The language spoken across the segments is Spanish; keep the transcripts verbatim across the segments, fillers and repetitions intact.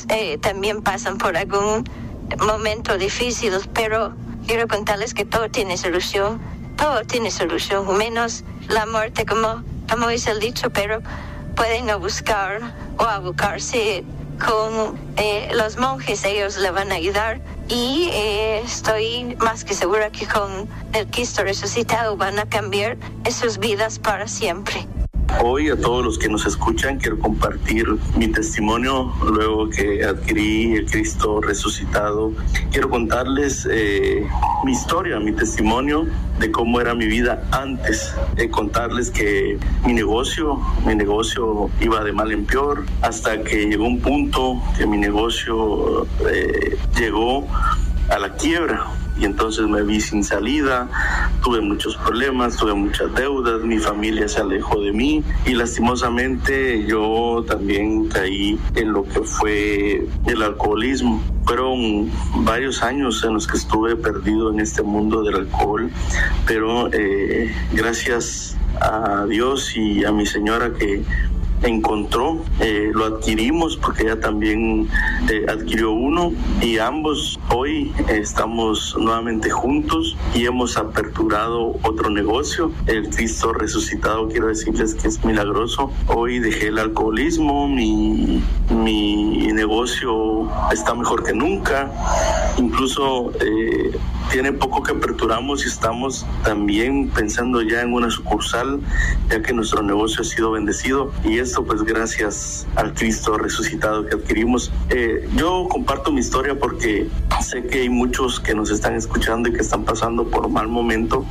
eh, también pasan por algún momento difícil, pero quiero contarles que todo tiene solución, todo tiene solución, menos la muerte, como, como dice el dicho, pero pueden buscar o abocarse con eh, los monjes, ellos le van a ayudar, y eh, estoy más que segura que con el Cristo resucitado van a cambiar sus vidas para siempre. Hoy a todos los que nos escuchan quiero compartir mi testimonio luego que adquirí el Cristo resucitado. Quiero contarles eh, mi historia, mi testimonio de cómo era mi vida antes. Eh, contarles que mi negocio, mi negocio iba de mal en peor hasta que llegó un punto que mi negocio eh, llegó a la quiebra. Y entonces me vi sin salida, tuve muchos problemas, tuve muchas deudas, mi familia se alejó de mí y lastimosamente yo también caí en lo que fue el alcoholismo. Fueron varios años en los que estuve perdido en este mundo del alcohol, pero eh, gracias a Dios y a mi señora que encontró, eh, lo adquirimos porque ella también eh, adquirió uno y ambos hoy eh, estamos nuevamente juntos y hemos aperturado otro negocio, el Cristo resucitado. Quiero decirles que es milagroso. Hoy dejé el alcoholismo, mi, mi negocio está mejor que nunca, incluso eh, tiene poco que aperturamos y estamos también pensando ya en una sucursal, ya que nuestro negocio ha sido bendecido y esto pues gracias al Cristo resucitado que adquirimos. Eh, yo comparto mi historia porque sé que hay muchos que nos están escuchando y que están pasando por un mal momento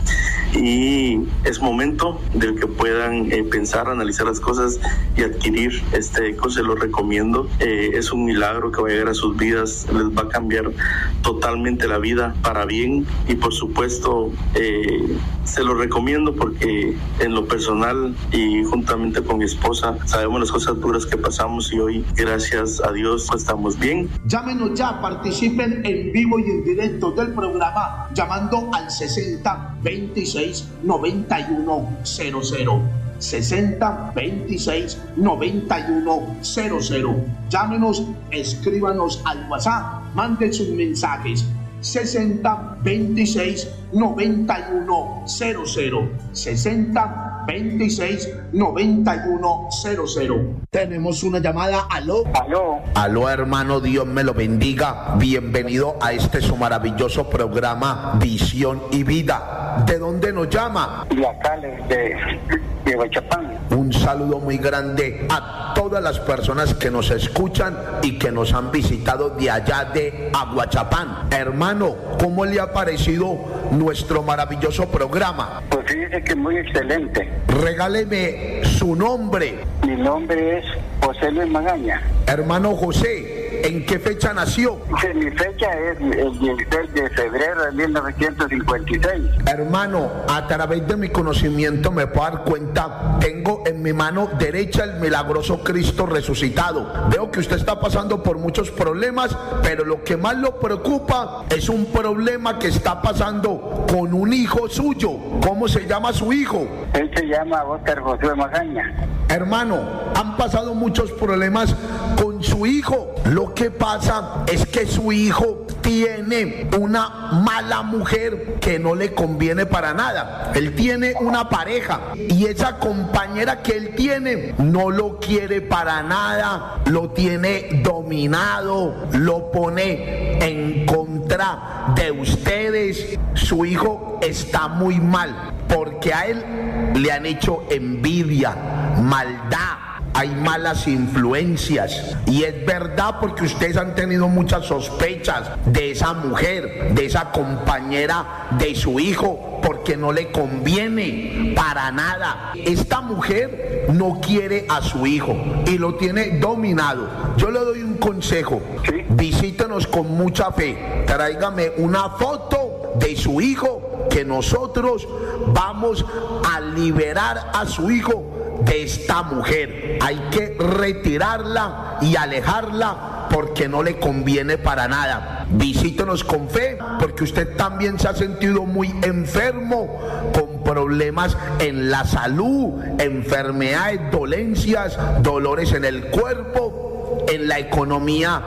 y es momento del que puedan eh, pensar, analizar las cosas y adquirir este eco. Se lo recomiendo. Eh, es un milagro que va a llegar a sus vidas, les va a cambiar totalmente la vida para bien y por supuesto eh, se lo recomiendo porque en lo personal y juntamente con mi esposa sabemos las cosas duras que pasamos y hoy gracias a Dios pues, estamos bien. Llámenos ya, participen en vivo y en directo del programa llamando al sesenta veintiséis noventa y uno cero cero. sesenta veintiséis noventa y uno cero cero. Llámenos, escríbanos al WhatsApp, manden sus mensajes. sesenta veintiséis noventa y uno cero cero. sesenta veintiséis noventa y uno cero cero. Tenemos una llamada. Aló. Aló. Aló, hermano, Dios me lo bendiga. Bienvenido a este su maravilloso programa Visión y Vida. ¿De dónde nos llama? Y acá de, de Aguachapán. Un saludo muy grande a todas las personas que nos escuchan y que nos han visitado de allá de Aguachapán. Hermano, ¿cómo le ha parecido nuestro maravilloso programa? Pues fíjese que muy excelente. Regáleme su nombre. Mi nombre es José Luis Magaña. Hermano José, ¿en qué fecha nació? Que mi fecha es el dieciséis de febrero de mil novecientos cincuenta y seis. Hermano, a través de mi conocimiento me puedo dar cuenta, tengo en mi mano derecha el milagroso Cristo resucitado. Veo que usted está pasando por muchos problemas, pero lo que más lo preocupa es un problema que está pasando con un hijo suyo. ¿Cómo se llama su hijo? Él se llama Óscar José Magaña. Hermano, han pasado muchos problemas con su hijo. Lo que pasa es que su hijo tiene una mala mujer que no le conviene para nada. Él tiene una pareja y esa compañera que él tiene no lo quiere para nada, lo tiene dominado, lo pone en contra de ustedes. Su hijo está muy mal porque a él le han hecho envidia, maldad. Hay malas influencias y es verdad porque ustedes han tenido muchas sospechas de esa mujer, de esa compañera de su hijo, porque no le conviene para nada. Esta mujer no quiere a su hijo y lo tiene dominado. Yo le doy un consejo: ¿sí? Visítenos con mucha fe, tráigame una foto de su hijo que nosotros vamos a liberar a su hijo de esta mujer. Hay que retirarla y alejarla porque no le conviene para nada. Visítenos con fe porque usted también se ha sentido muy enfermo, con problemas en la salud, enfermedades, dolencias, dolores en el cuerpo, en la economía